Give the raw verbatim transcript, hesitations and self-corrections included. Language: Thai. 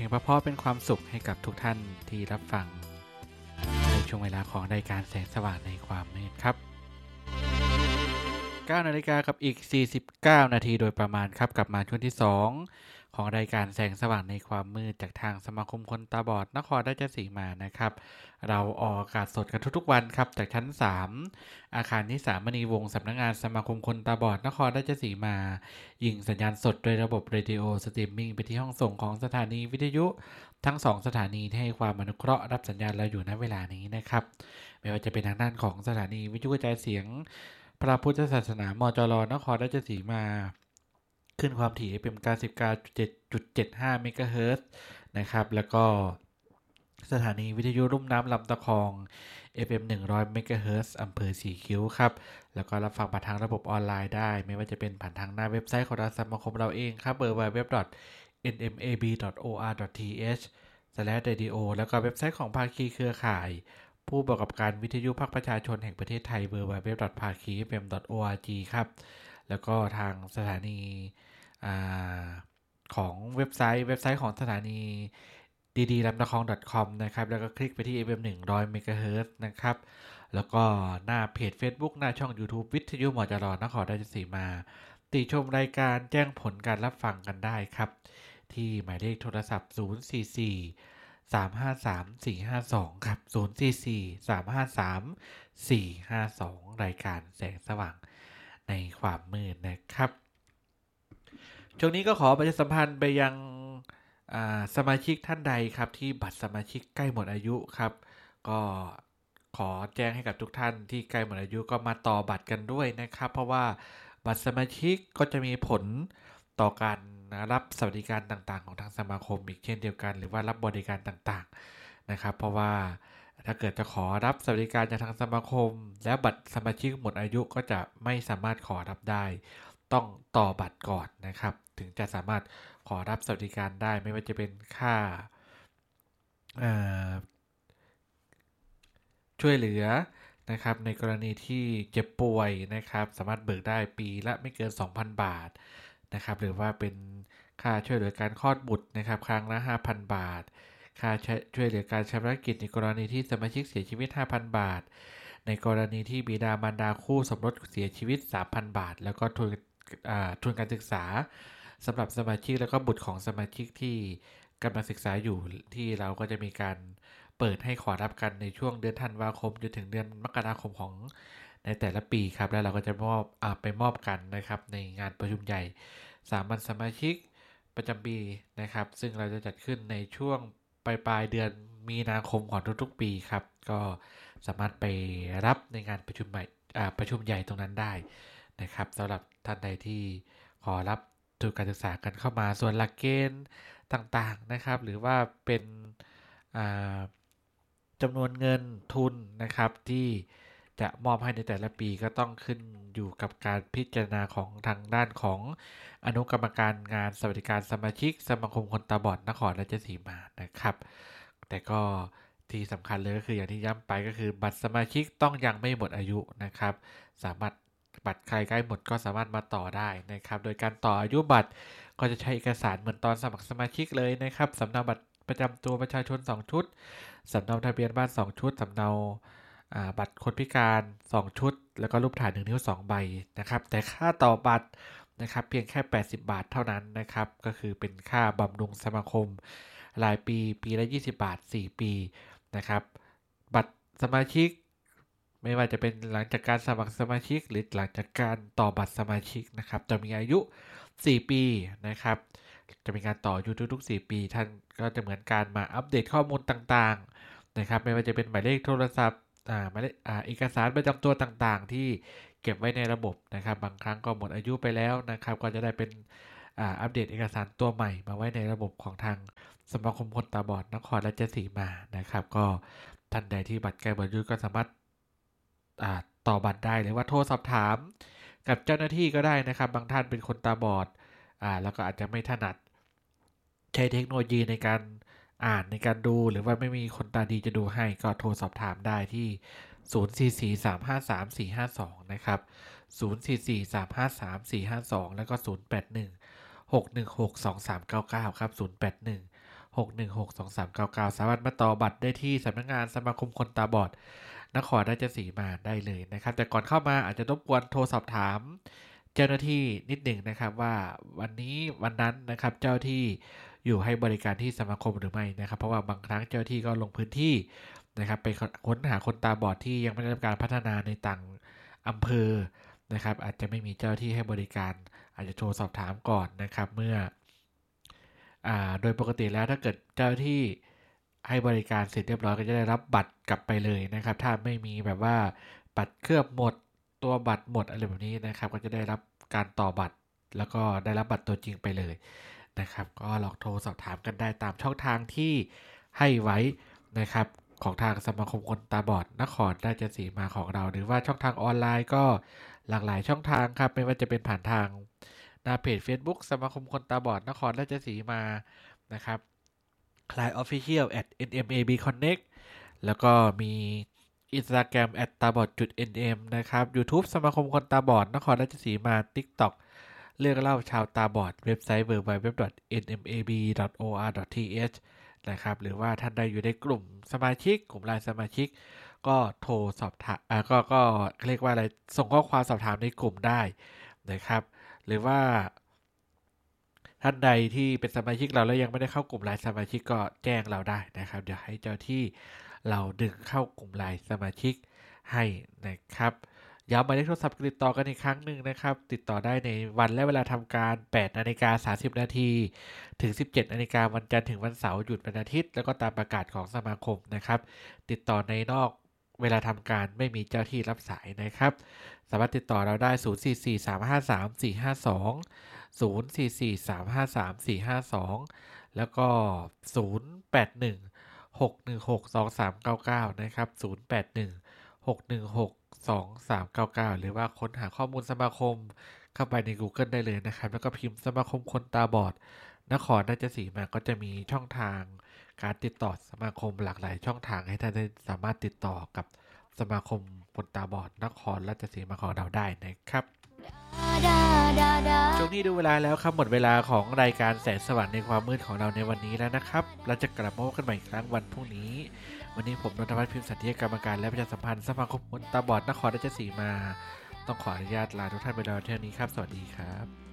งเพราะๆเป็นความสุขให้กับทุกท่านที่รับฟังในช่วงเวลาของรายการแสงสว่างในความมืดครับเก้านาฬิกากับอีกสี่สิบเก้านาทีโดยประมาณครับกลับมาช่วงที่สองของรายการแสงสว่างในความมืดจากทางสมาคมคนตาบอดนครราชสีมานะครับเราออกอากาศสดกันทุกๆวันครับจากชั้นสามอาคารที่สามมณีวงศ์สำนักงานสมาคมคนตาบอดนครราชสีมายิงสัญญาณสดโดยระบบเรดิโอสตรีมมิ่งไปที่ห้องส่งของสถานีวิทยุทั้งสองสถานีที่ให้ความอนุเคราะห์รับสัญญาณเราอยู่ณเวลานี้นะครับไม่ว่าจะเป็นทางด้านของสถานีวิทยุกระจายเสียงพระพุทธศาสนามจรนครราชสีมาขึ้นความถี่ เอฟ เอ็ม เก้าสิบเก้าจุดเจ็ดห้า เมกะเฮิรตซ์นะครับแล้วก็สถานีวิทยุลุ่มน้ำลำตะคอง เอฟ เอ็ม หนึ่งร้อย เมกะเฮิรตซ์อำเภอสีคิ้วครับแล้วก็รับฟังผ่านทางระบบออนไลน์ได้ไม่ว่าจะเป็นผ่านทางหน้าเว็บไซต์ของสมาคมเราเองครับ ดับเบิลยู ดับเบิลยู ดับเบิลยู ดอท เอ็น เอ็ม เอ บี ดอท โอ อาร์ ดอท ที เอช สแลช เรดิโอ แล้วก็เว็บไซต์ของภาคีเครือข่ายผู้ประกอบการวิทยุภาคประชาชนแห่งประเทศไทย ดับเบิลยู ดับเบิลยู ดับเบิลยู ดอท ภาคี เอฟ เอ็ม ดอท โอ อาร์ จี ครับแล้วก็ทางสถานีของเว็บไซต์เว็บไซต์ของสถานี ดี ดี ลำตะคอง ดอท คอม นะครับแล้วก็คลิกไปที่ เอฟ เอ็ม หนึ่งร้อย เมกะเฮิรตซ์นะครับแล้วก็หน้าเพจ Facebook หน้าช่อง YouTube วิทยุมจรนครราชสีมาติชมรายการแจ้งผลการรับฟังกันได้ครับที่หมายเลขโทรศัพท์ศูนย์ สี่ สี่ สาม ห้า สาม สี่ ห้า สองครับศูนย์ สี่ สี่ สาม ห้า สาม สี่ ห้า สองรายการแสงสว่างในความมืดนะครับช่วงนี้ก็ขอประชาสัมพันธ์ไปยังสมาชิกท่านใดครับที่บัตรสมาชิกใกล้หมดอายุครับก็ขอแจ้งให้กับทุกท่านที่ใกล้หมดอายุก็มาต่อบัตรกันด้วยนะครับเพราะว่าบัตรสมาชิกก็จะมีผลต่อการรับสวัสดิการต่างๆของทางสมาคมอีกเช่นเดียวกันหรือว่ารับบริการต่างๆนะครับเพราะว่าถ้าเกิดจะขอรับสวัสดิการจากทางสมาคมแล้วบัตรสมาชิกหมดอายุก็จะไม่สามารถขอรับได้ต้องต่อบัตรก่อนนะครับถึงจะสามารถขอรับสวัสดิการได้ไม่ว่าจะเป็นค่าช่วยเหลือนะครับในกรณีที่เจ็บป่วยนะครับสามารถเบิกได้ปีละไม่เกิน สองพัน บาทนะครับหรือว่าเป็นค่าช่วยเหลือการคลอดบุตรนะครับครั้งละ ห้าพัน บาทค่าช่วยเหลือการชำระกิจในกรณีที่สมาชิกเสียชีวิต ห้าพัน บาทในกรณีที่บิดามารดาคู่สมรสเสียชีวิต สามพัน บาทแล้วก็ทุนทุนการศึกษาสำหรับสมาชิกแล้วก็บุตรของสมาชิกที่กำลังศึกษาอยู่ที่เราก็จะมีการเปิดให้ขอรับกันในช่วงเดือนธันวาคมจนถึงเดือนมกราคมของในแต่ละปีครับแล้วเราก็จะมอบอ่าไปมอบกันนะครับในงานประชุมใหญ่สามัญสมาชิกประจำปีนะครับซึ่งเราจะจัดขึ้นในช่วงปลายปลายเดือนมีนาคมของทุกๆปีครับก็สามารถไปรับในงานประชุมใหม่อ่าประชุมใหญ่ตรงนั้นได้นะครับสำหรับท่านใดที่ขอรับทุนการศึกษากันเข้ามาส่วนหลักเกณฑ์ต่างๆนะครับหรือว่าเป็นจำนวนเงินทุนนะครับที่จะมอบให้ในแต่ละปีก็ต้องขึ้นอยู่กับการพิจารณาของทางด้านของอนุกรรมการงานสวัสดิการสมาชิกสมาคมคนตาบอดนครราชสีมานะครับแต่ก็ที่สำคัญเลยก็คืออย่างที่ย้ำไปก็คือบัตรสมาชิกต้องยังไม่หมดอายุนะครับสามารถบัตรใครใกล้หมดก็สามารถมาต่อได้นะครับโดยการต่ออายุบัตรก็จะใช้เอกสารเหมือนตอนสมัครสมาชิกเลยนะครับสำเนาบัตรประจำตัวประชาชนสองชุดสำเนาทะเบียนบ้านสองชุดสำเนาบัตรคนพิการสองชุดแล้วก็รูปถ่ายหนึ่งนิ้วสองใบนะครับแต่ค่าต่อบัตรนะครับเพียงแค่แปดสิบบาทเท่านั้นนะครับก็คือเป็นค่าบำรุงสมาคมรายปีปีละยี่สิบบาทสี่ปีนะครับบัตรสมาชิกไม่ว่าจะเป็นหลังจากการสมัครสมาชิกหรือหลังจากการต่อบัตรสมาชิกนะครับจะมีอายุสี่ปีนะครับจะมีการต่ออายุทุกๆสี่ปีท่านก็จะเหมือนการมาอัปเดตข้อมูลต่างๆนะครับไม่ว่าจะเป็นหมายเลขโทรศัพท์อ่าหมายเลขอ่าเอกสารประจำตัวต่างๆที่เก็บไว้ในระบบนะครับบางครั้งก็หมดอายุไปแล้วนะครับก็จะได้เป็นอ่าอัปเดตเอกสารตัวใหม่มาไว้ในระบบของทางสมาคมคนตาบอดนครราชสีมานะครับก็ท่านใดที่บัตรใกล้หมดอายุก็สามารถอ่าต่อบัตรได้หรือว่าโทรสอบถามกับเจ้าหน้าที่ก็ได้นะครับบางท่านเป็นคนตาบอดอ่าแล้วก็อาจจะไม่ถนัดใช้เทคโนโลยีในการอ่านในการดูหรือว่าไม่มีคนตาดีจะดูให้ก็โทรสอบถามได้ที่ศูนย์ สี่ สี่ สาม ห้า สาม สี่ ห้า สองนะครับศูนย์ สี่ สี่ สาม ห้า สาม สี่ ห้า สองแล้วก็ศูนย์ แปด หนึ่ง หก หนึ่ง หก สอง สาม เก้า เก้าครับศูนย์ แปด หนึ่งหกหนึ่งหก สองสามเก้าเก้า สามารถมาต่อบัตรได้ที่สำนักงานสมาคมคนตาบอดนครราชสีมาได้เลยนะครับแต่ก่อนเข้ามาอาจจะรบกวนโทรสอบถามเจ้าหน้าที่นิดหนึ่งนะครับว่าวันนี้วันนั้นนะครับเจ้าที่อยู่ให้บริการที่สมาคมหรือไม่นะครับเพราะว่าบางครั้งเจ้าที่ก็ลงพื้นที่นะครับไปค้นหาคนตาบอดที่ยังไม่ได้รับการพัฒนาในต่างอำเภอนะครับอาจจะไม่มีเจ้าที่ให้บริการอาจจะโทรสอบถามก่อนนะครับเมื่ออ่าโดยปกติแล้วถ้าเกิดเจ้าที่ให้บริการเสร็จเรียบร้อยก็จะได้รับบัตรกลับไปเลยนะครับถ้าไม่มีแบบว่าบัตรเคลือบหมดตัวบัตรหมดอะไรแบบนี้นะครับก็จะได้รับการต่อบัตรแล้วก็ได้รับบัตรตัวจริงไปเลยนะครับก็ลองโทรสอบถามกันได้ตามช่องทางที่ให้ไว้นะครับของทางสมาคมคนตาบอดนครราชสีมาของเราหรือว่าช่องทางออนไลน์ก็หลากหลายช่องทางครับไม่ว่าจะเป็นผ่านทางหน้าเพจ Facebook สมาคมคนตาบอดนครราชสีมานะครับคลาย Official at เอ็น เอ็ม เอ บี Connect แล้วก็มี Instagram at ตาบอด .nm นะครับ YouTube สมาคมคนตาบอดนครราชสีมา TikTok เรื่องเล่าชาวตาบอดเว็บไซต์ ดับเบิลยู ดับเบิลยู ดับเบิลยู ดอท เอ็น เอ็ม เอ บี ดอท โอ อาร์ ดอท ที เอช นะครับหรือว่าท่านใดอยู่ในกลุ่มสมาชิกกลุ่มไลน์สมาชิกก็โทรสอบถามอ่าก็ก็เรียกว่าอะไรส่งข้อความสอบถามในกลุ่มได้นะครับหรือว่าท่านใดที่เป็นสมาชิกเราแล้วยังไม่ได้เข้ากลุ่มไลน์สมาชิกก็แจ้งเราได้นะครับเดี๋ยวให้เจ้าที่เราดึงเข้ากลุ่มไลน์สมาชิกให้นะครับย้ำหมายเลขโทรศัพท์ติดต่อกันอีกครั้งหนึ่งนะครับติดต่อได้ในวันและเวลาทำการ แปดนาฬิกาสามสิบนาทีถึง สิบเจ็ดนาฬิกาวันจันทร์ถึงวันเสาร์หยุดวันอาทิตย์แล้วก็ตามประกาศของสมาคมนะครับติดต่อในนอกเวลาทำการไม่มีเจ้าที่รับสายนะครับสามารถติดต่อเราได้ศูนย์ สี่ สี่ สาม ห้า สาม สี่ ห้า สอง ศูนย์ สี่ สี่ สาม ห้า สาม สี่ ห้า สองแล้วก็ศูนย์ แปด หนึ่ง หก หนึ่ง หก สอง สาม เก้า เก้านะครับศูนย์ แปด หนึ่ง หก หนึ่ง หก สอง สาม เก้า เก้าหรือว่าค้นหาข้อมูลสมาคมเข้าไปใน Google ได้เลยนะครับแล้วก็พิมพ์สมาคมคนตาบอดนครราชสีมาก็จะมีช่องทางการติดต่อสมาคมหลากหลายช่องทางให้ท่านได้สามารถติดต่อกับสมาคมคนตาบอดนครราชสีมาของเราได้นะครับช่วงนี้ดูเวลาแล้วครับหมดเวลาของรายการแสงสว่างในความมืดของเราในวันนี้แล้วนะครับเราจะกลับมาพบกันใหม่อีกครั้งวันพรุ่งนี้วันนี้ผมนนทวัฒน์พิมพ์สันติกรรมการและประชาสัมพันธ์สมาคมคนตาบอดนครราชสีมาต้องขออนุญาตลาทุกท่านไปแล้วเท่านี้ครับสวัสดีครับ